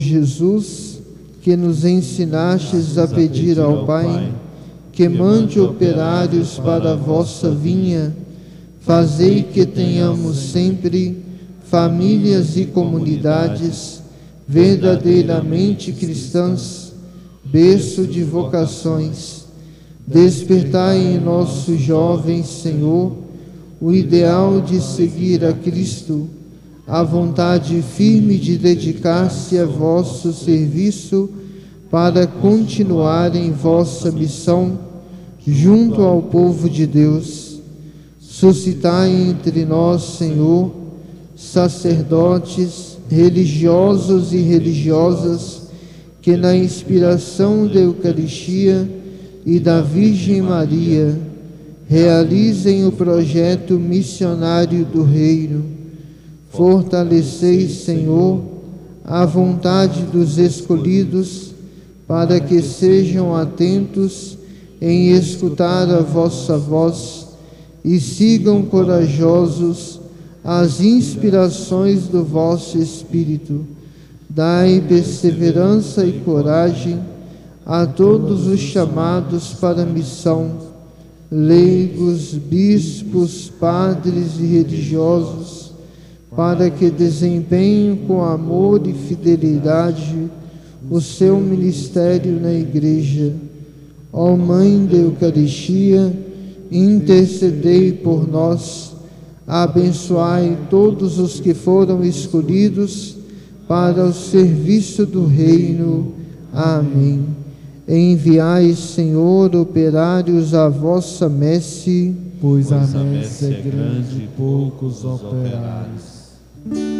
Jesus, que nos ensinastes a pedir ao Pai, que mande operários para a vossa vinha, fazei que tenhamos sempre famílias e comunidades verdadeiramente cristãs, berço de vocações. Despertai em nossos jovens, Senhor, o ideal de seguir a Cristo, a vontade firme de dedicar-se a vosso serviço para continuar em vossa missão junto ao povo de Deus. Suscitai entre nós, Senhor, sacerdotes, religiosos e religiosas, que na inspiração da Eucaristia e da Virgem Maria realizem o projeto missionário do Reino. Fortalecei, Senhor, a vontade dos escolhidos, para que sejam atentos em escutar a vossa voz e sigam corajosos as inspirações do vosso Espírito. Dai perseverança e coragem a todos os chamados para a missão, leigos, bispos, padres e religiosos, para que desempenhem com amor e fidelidade o seu ministério na Igreja. Ó Mãe da Eucaristia, intercedei por nós, abençoai todos os que foram escolhidos para o serviço do Reino. Amém. Enviai, Senhor, operários à vossa messe, pois a messe é grande e poucos operários.